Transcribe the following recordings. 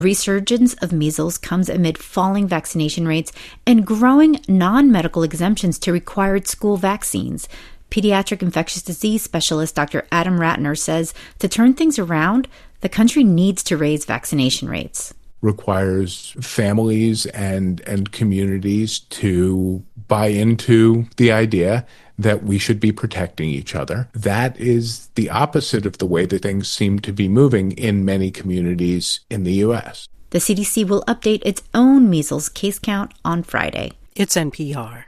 Resurgence of measles comes amid falling vaccination rates and growing non-medical exemptions to required school vaccines. Pediatric infectious disease specialist Dr. Adam Ratner says to turn things around, the country needs to raise vaccination rates. Requires families and communities to buy into the idea that we should be protecting each other. That is the opposite of the way that things seem to be moving in many communities in the U.S. The CDC will update its own measles case count on Friday. It's NPR.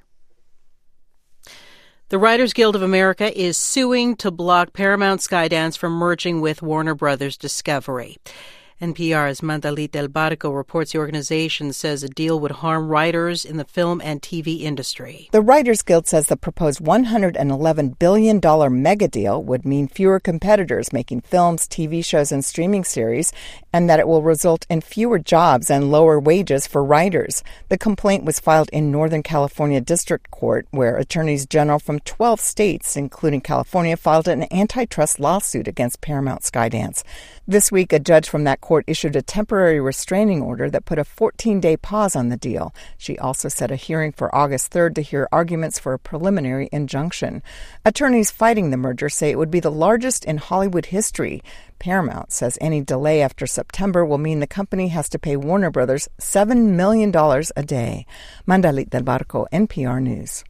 The Writers Guild of America is suing to block Paramount Skydance from merging with Warner Brothers Discovery. NPR's Mandalit Del Barco reports the organization says a deal would harm writers in the film and TV industry. The Writers Guild says the proposed $111 billion mega deal would mean fewer competitors making films, TV shows, and streaming series, and that it will result in fewer jobs and lower wages for writers. The complaint was filed in Northern California District Court, where attorneys general from 12 states, including California, filed an antitrust lawsuit against Paramount Skydance. This week, a judge from that court issued a temporary restraining order that put a 14-day pause on the deal. She also set a hearing for August 3rd to hear arguments for a preliminary injunction. Attorneys fighting the merger say it would be the largest in Hollywood history. Paramount says any delay after September will mean the company has to pay Warner Brothers $7 million a day. Mandalit Del Barco, NPR News.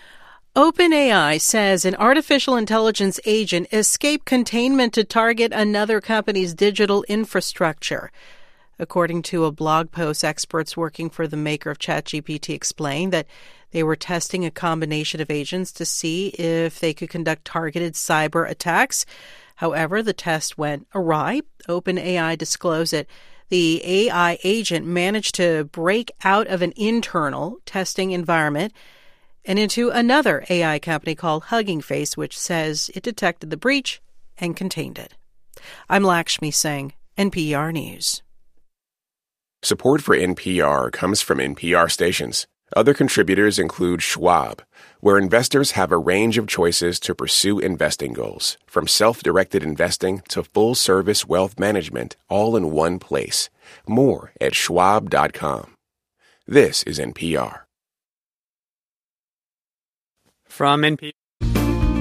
OpenAI says an artificial intelligence agent escaped containment to target another company's digital infrastructure. According to a blog post, experts working for the maker of ChatGPT explained that they were testing a combination of agents to see if they could conduct targeted cyber attacks. However, the test went awry. OpenAI disclosed that the AI agent managed to break out of an internal testing environment and into another AI company called Hugging Face, which says it detected the breach and contained it. I'm Lakshmi Singh, NPR News. Support for NPR comes from NPR stations. Other contributors include Schwab, where investors have a range of choices to pursue investing goals, from self-directed investing to full-service wealth management, all in one place. More at schwab.com. This is NPR. From NPR.